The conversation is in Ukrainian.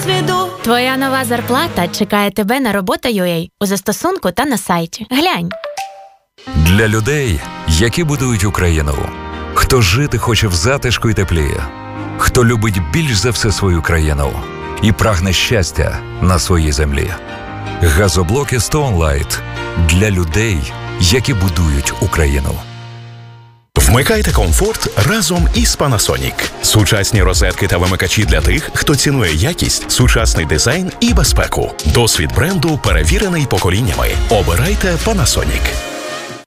досвіду. Твоя нова зарплата чекає тебе на робота.ua у застосунку та на сайті. Глянь. Для людей, які будують Україну. Хто жити хоче в затишку і теплі. Хто любить більш за все свою країну і прагне щастя на своїй землі. Газоблоки Stone Light для людей, які будують Україну. Вмикайте комфорт разом із Panasonic. Сучасні розетки та вимикачі для тих, хто цінує якість, сучасний дизайн і безпеку. Досвід бренду перевірений поколіннями. Обирайте Panasonic.